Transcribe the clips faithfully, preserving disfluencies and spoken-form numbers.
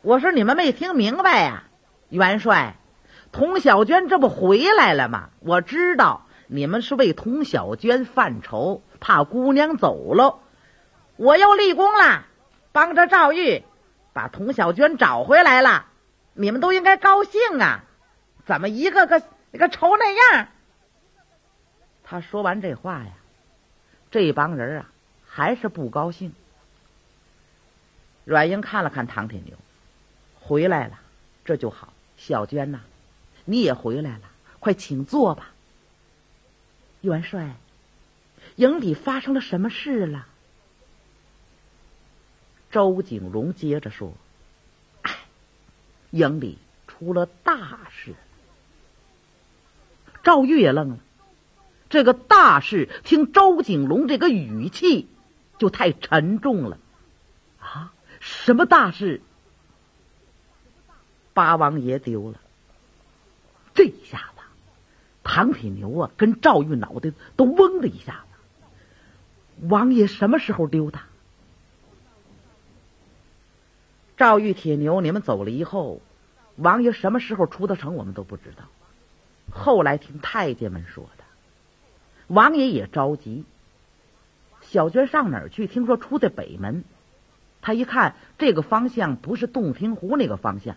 我说你们没听明白呀、啊，元帅，童小娟这不回来了吗？我知道你们是为童小娟犯愁，怕姑娘走了，我又立功了，帮着赵玉把童小娟找回来了，你们都应该高兴啊！怎么一个个一个愁那样？他说完这话呀，这帮人啊还是不高兴。阮英看了看唐铁牛，回来了，这就好。小娟呐、啊，你也回来了，快请坐吧。元帅，营里发生了什么事了？周景荣接着说：“哎，营里出了大事。”赵玉也愣了，这个大事听周景荣这个语气就太沉重了。啊，什么大事？八王爷丢了。这一下子唐铁牛啊跟赵玉脑袋都嗡了一下子。王爷什么时候丢的？赵玉铁牛你们走了以后，王爷什么时候出的城我们都不知道，后来听太监们说的。王爷也着急，小娟上哪儿去？听说出在北门。他一看这个方向不是洞庭湖那个方向，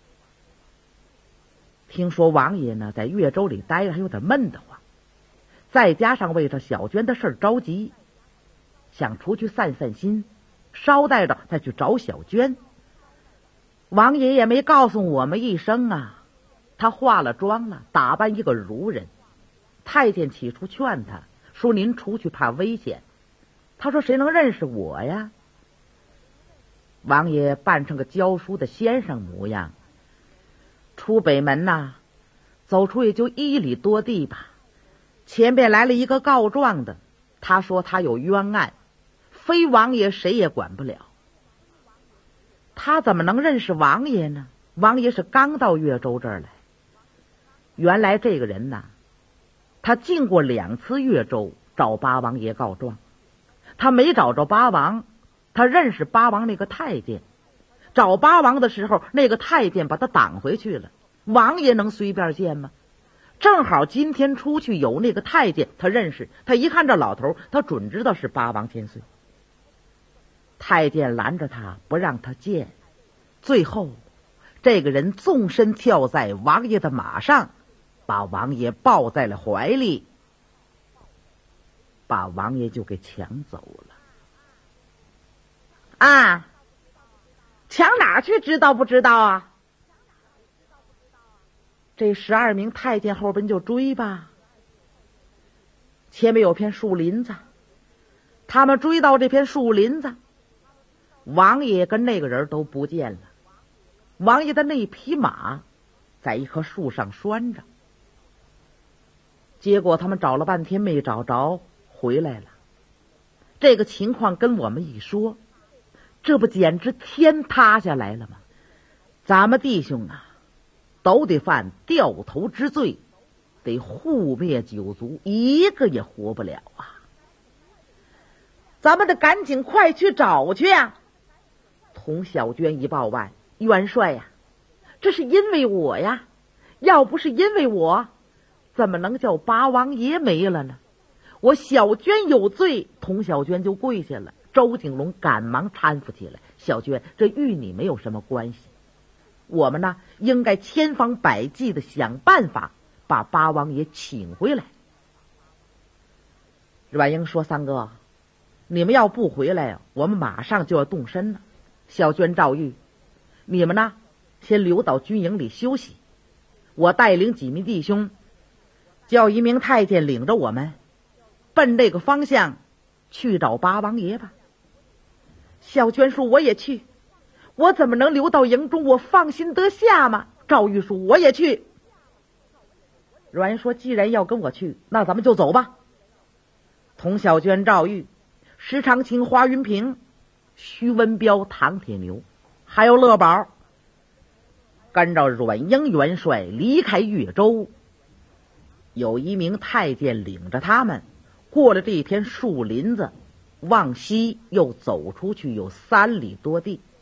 听说王爷呢在越州里待着还有点闷得慌，再加上为着小娟的事着急，想出去散散心，捎带着再去找小娟。王爷也没告诉我们一声啊，他化了妆了，打扮一个儒人。太监起初劝他说：“您出去怕危险。”他说：“谁能认识我呀？”王爷扮成个教书的先生模样，出北门呐，走出也就一里多地吧。前边来了一个告状的，他说他有冤案，非王爷谁也管不了。他怎么能认识王爷呢？王爷是刚到越州这儿来。原来这个人呐，他进过两次越州找八王爷告状，他没找着八王，他认识八王那个太监。找八王的时候，那个太监把他挡回去了，王爷能随便见吗？正好今天出去有那个太监他认识，他一看这老头，他准知道是八王千岁。太监拦着他不让他见，最后这个人纵身跳在王爷的马上，把王爷抱在了怀里，把王爷就给抢走了。啊，抢哪儿去知道不知道啊？这十二名太监后边就追吧。前面有片树林子，他们追到这片树林子，王爷跟那个人都不见了。王爷的那匹马在一棵树上拴着，结果他们找了半天没找着，回来了。这个情况跟我们一说，这不简直天塌下来了吗？咱们弟兄啊都得犯掉头之罪，得护灭九族，一个也活不了啊！咱们得赶紧快去找去啊！童小娟一抱腕：“元帅呀，这是因为我呀，要不是因为我，怎么能叫八王爷没了呢？我小娟有罪。”童小娟就跪下了。周景龙赶忙搀扶起来：“小娟，这与你没有什么关系，我们呢应该千方百计的想办法把八王爷请回来。”阮英说：“三哥，你们要不回来，我们马上就要动身了。小娟、赵玉，你们呢先留到军营里休息，我带领几名弟兄，叫一名太监领着我们奔那个方向去找八王爷吧。”小娟说：“我也去。”我怎么能留到营中？我放心得下吗？赵玉说：“我也去。”阮英说：“既然要跟我去，那咱们就走吧。”童小娟、赵玉、石长青、华云平、徐文彪、唐铁牛，还有乐宝，跟着阮英元帅离开越州。有一名太监领着他们过了这片树林子，往西又走出去有三里多地。